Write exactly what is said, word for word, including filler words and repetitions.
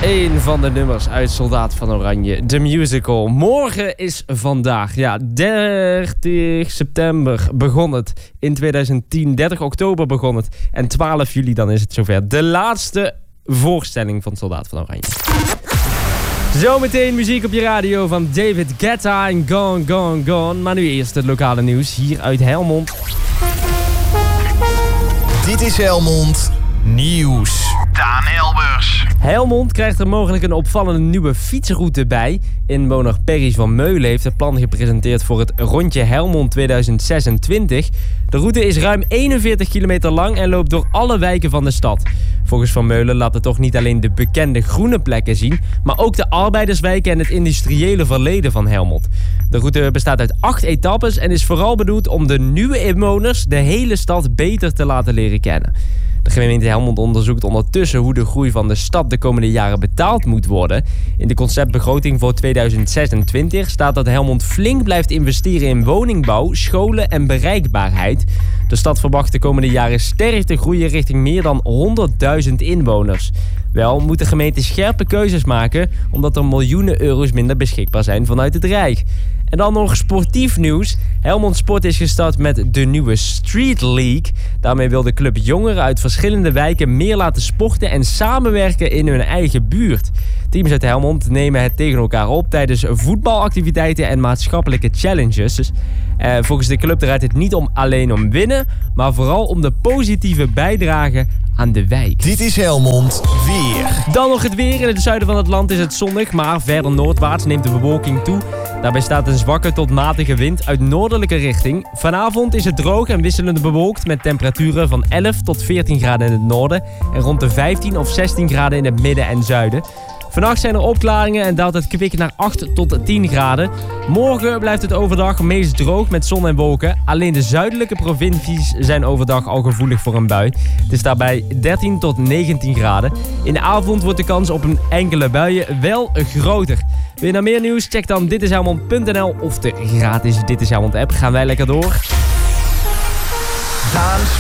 Een van de nummers uit Soldaat van Oranje, de musical. Morgen is vandaag, ja, dertig september begon het. In tweeduizend tien, dertig oktober begon het. En twaalf juli dan is het zover. De laatste voorstelling van Soldaat van Oranje. Zometeen muziek op je radio van David Guetta en Gone, Gone, Gone. Maar nu eerst het lokale nieuws hier uit Helmond. Dit is Helmond Nieuws. Daan Elbers. Helmond krijgt er mogelijk een opvallende nieuwe fietsroute bij. Inwoner Perry van Meulen heeft het plan gepresenteerd voor het Rondje Helmond tweeduizend zesentwintig. De route is ruim eenenveertig kilometer lang en loopt door alle wijken van de stad. Volgens Van Meulen laat het toch niet alleen de bekende groene plekken zien, maar ook de arbeiderswijken en het industriële verleden van Helmond. De route bestaat uit acht etappes en is vooral bedoeld om de nieuwe inwoners de hele stad beter te laten leren kennen. De gemeente Helmond onderzoekt ondertussen hoe de groei van de stad de komende jaren betaald moet worden. In de conceptbegroting voor tweeduizend zesentwintig staat dat Helmond flink blijft investeren in woningbouw, scholen en bereikbaarheid. De stad verwacht de komende jaren sterk te groeien richting meer dan honderdduizend inwoners. Wel moet de gemeente scherpe keuzes maken omdat er miljoenen euro's minder beschikbaar zijn vanuit het Rijk. En dan nog sportief nieuws. Helmond Sport is gestart met de nieuwe Street League. Daarmee wil de club jongeren uit verschillende wijken meer laten sporten en samenwerken in hun eigen buurt. Teams uit Helmond nemen het tegen elkaar op tijdens voetbalactiviteiten en maatschappelijke challenges. Dus, eh, volgens de club draait het niet om alleen om winnen, maar vooral om de positieve bijdrage aan de wijk. Dit is Helmond Weer. Dan nog het weer. In het zuiden van het land is het zonnig, maar verder noordwaarts neemt de bewolking toe. Daarbij staat een zwakke tot matige wind uit noordelijke richting. Vanavond is het droog en wisselend bewolkt met temperaturen van elf tot veertien graden in het noorden en rond de vijftien of zestien graden in het midden en zuiden. Vannacht zijn er opklaringen en daalt het kwik naar acht tot tien graden. Morgen blijft het overdag meest droog met zon en wolken. Alleen de zuidelijke provincies zijn overdag al gevoelig voor een bui. Het is daarbij dertien tot negentien graden. In de avond wordt de kans op een enkele buien wel groter. Wil je naar meer nieuws? Check dan ditishelmond punt n l of de gratis Dit is Helmond app. Gaan wij lekker door. Daan's